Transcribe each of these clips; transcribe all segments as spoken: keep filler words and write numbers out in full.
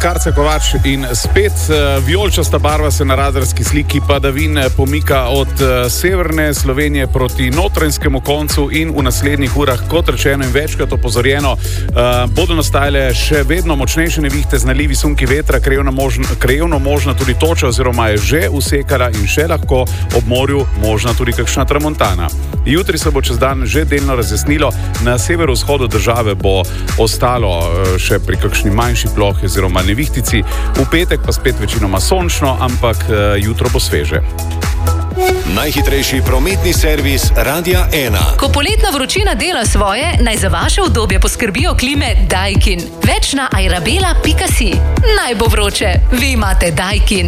Karce Kovač in spet vijoličasta barva se na radarski sliki padavin pomika od severne Slovenije proti notranjskemu koncu in v naslednjih urah, kot rečeno in večkrat opozorjeno, bodo nastajale še vedno močnejše nevihte z nalivi sunki vetra, krajevno možna, krajevno možna tudi toča oziroma je že usekala in še lahko ob morju možna tudi kakšna tramontana. Jutri se bo čez dan že delno razjasnilo, na severovzhodu države bo ostalo še pri kakšni manjši plohi oziroma nevihtici, v petek pa spet večinoma sončno, ampak jutro bo sveže. Najhitrejši prometni servis Radia ena. Ko poletna vročina dela svoje, naj za vaše udobje poskrbijo klime Daikin. Več na airabela pika si. Naj bo vroče, vi imate Daikin.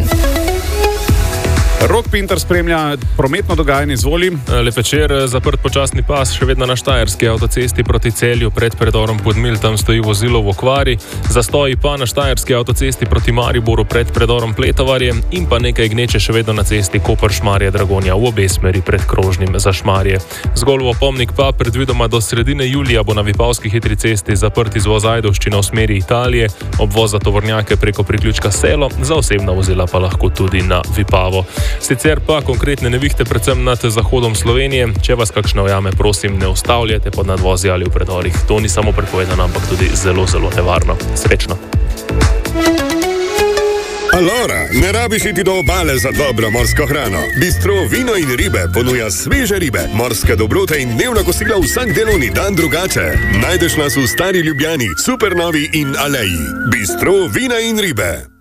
Rok Pintar spremlja prometno dogajanje, izvoli. Lep večer, zaprt počasni pas še vedno na Štajerski avtocesti proti Celju pred predorom Podmilj, tam stoji vozilo v okvari, zastoji pa na Štajerski avtocesti proti Mariboru pred predorom Pletovarje in pa nekaj gneče še vedno na cesti Koper-Šmarje-Dragonja v obe smeri pred krožnim za Šmarje. Zgolj v opomnik pa predvidoma do sredine julija bo na Vipavski hitri cesti zaprt izvoz Ajdovščina v smeri Italije, obvoz za tovornjake preko priključka Selo, za osebna vozila pa lahko tudi na Vipavo. Sicer pa konkretne nevihte predvsem nad zahodom Slovenije. Če vas kakšna ujame, prosim, ne ustavljate pod nadvozi ali v predorih. To ni samo prepovedano, ampak tudi zelo, zelo nevarno. Srečno. Alora, ne rabiš iti do obale za dobro morsko hrano. Bistro Vino in ribe ponuja sveže ribe, morske dobrote in dnevna kosila vsak delovni dan drugače. Najdeš nas v Stari Ljubljani, Supernovi in Aleji. Bistro Vina in ribe.